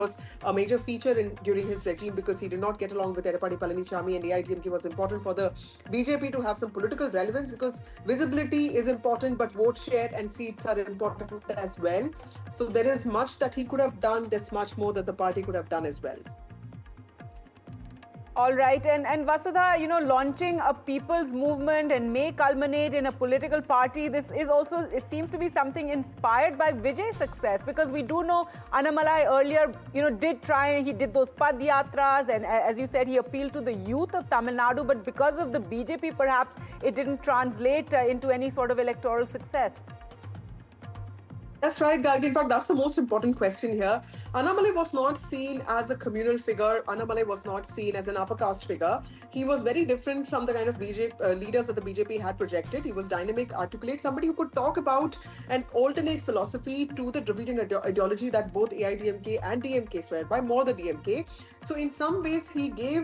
a major feature during his regime because he did not get along with Edappadi Palanichami, and AIDMK was important for the BJP to have some political relevance because visibility is important, but vote share and seats are important as well. So there is much that he could have done. There's much more that the party could have done as well. All right, and Vasudha, launching a people's movement and may culminate in a political party. This is also, it seems to be something inspired by Vijay's success, because we do know Annamalai earlier, did try, he did those Padyatras, and as you said, he appealed to the youth of Tamil Nadu, but because of the BJP, perhaps it didn't translate into any sort of electoral success. That's right, Gargi. In fact, that's the most important question here. Annamalai was not seen as a communal figure. Annamalai was not seen as an upper caste figure. He was very different from the kind of leaders that the BJP had projected. He was dynamic, articulate, somebody who could talk about an alternate philosophy to the Dravidian ideology that both AIDMK and DMK swear by, more the DMK. So in some ways, he gave,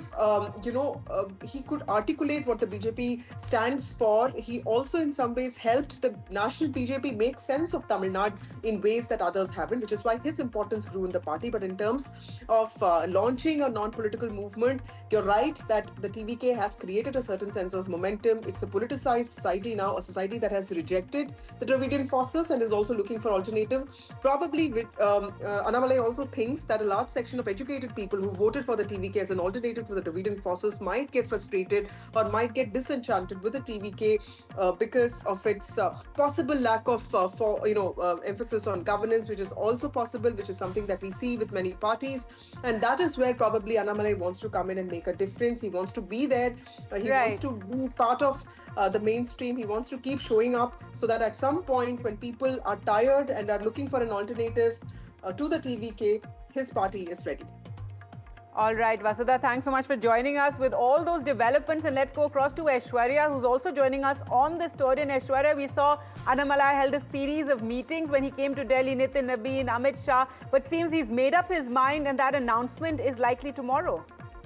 he could articulate what the BJP stands for. He also in some ways helped the national BJP make sense of Tamil Nadu in ways that others haven't, which is why his importance grew in the party. But in terms of launching a non-political movement, you're right that the TVK has created a certain sense of momentum. It's a politicized society now, a society that has rejected the Dravidian forces and is also looking for alternative. Probably Annamalai also thinks that a large section of educated people who voted for the TVK as an alternative to the Dravidian forces might get frustrated or might get disenchanted with the TVK because of its possible lack of emphasis on governance, which is also possible, which is something that we see with many parties. And that is where probably Annamalai wants to come in and make a difference. He wants to be there. He wants to be part of the mainstream. He wants to keep showing up so that at some point when people are tired and are looking for an alternative to the TVK, his party is ready. All right, Vasudha, thanks so much for joining us with all those developments. And let's go across to Aishwarya, who's also joining us on this story. And Aishwarya, we saw Annamalai held a series of meetings when he came to Delhi, Nitin Nabeen, Amit Shah. But seems he's made up his mind and that announcement is likely tomorrow.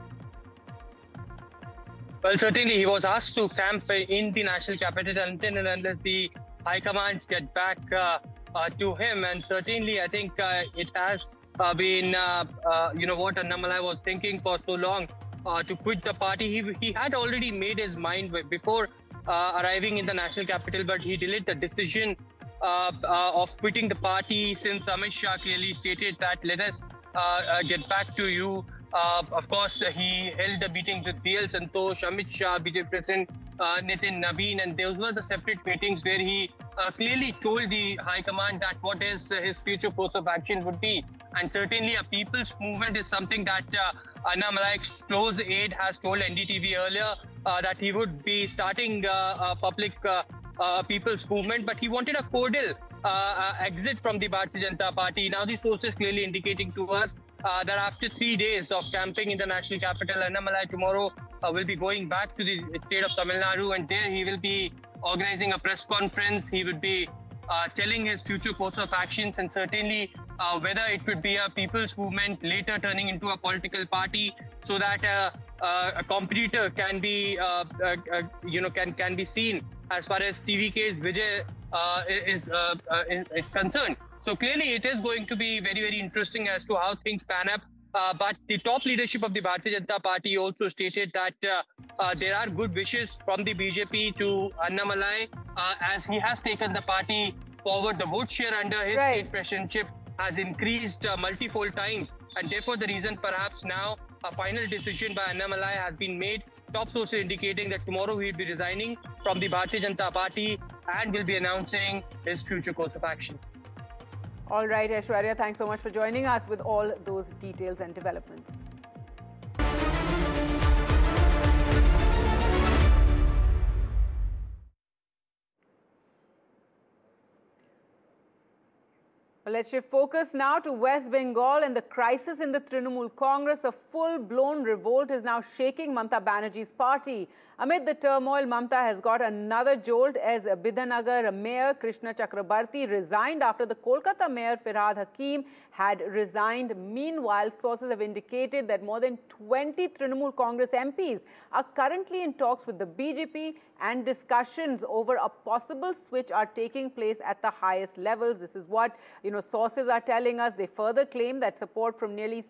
Well, certainly he was asked to camp in the national capital until and unless the high commands get back to him. And certainly I think it has been, what Annamalai was thinking for so long to quit the party. He had already made his mind before arriving in the national capital, but he delayed the decision of quitting the party since Amit Shah clearly stated that let us get back to you. Of course, he held the meetings with BL Santosh, Amit Shah, BJP President Nitin Nabeen, and those were the separate meetings where he clearly told the High Command that what is his future course of action would be. And certainly a people's movement is something that Annamalai's close aide has told NDTV earlier that he would be starting a public people's movement, but he wanted a cordial exit from the Bharatiya Janata Party. Now the sources clearly indicating to us that after 3 days of camping in the national capital, Annamalai tomorrow will be going back to the state of Tamil Nadu, and there he will be organizing a press conference. He would be telling his future course of actions, and certainly whether it would be a people's movement later turning into a political party, so that a competitor can be can be seen as far as TVK's Vijay is concerned. So clearly it is going to be very, very interesting as to how things pan up. But the top leadership of the Bharatiya Janata Party also stated that there are good wishes from the BJP to Annamalai as he has taken the party forward. The vote share under his state presidency has increased multifold times, and therefore the reason perhaps now a final decision by Annamalai has been made. Top sources indicating that tomorrow he will be resigning from the Bharatiya Janata Party and will be announcing his future course of action. All right, Aishwarya, thanks so much for joining us with all those details and developments. Well, let's shift focus now to West Bengal and the crisis in the Trinamool Congress. A full-blown revolt is now shaking Mamata Banerjee's party. Amid the turmoil, Mamata has got another jolt as Bidhanagar Mayor Krishna Chakrabarti resigned after the Kolkata Mayor Firhad Hakim had resigned. Meanwhile, sources have indicated that more than 20 Trinamool Congress MPs are currently in talks with the BJP, and discussions over a possible switch are taking place at the highest levels. This is what, sources are telling us. They further claim that support from nearly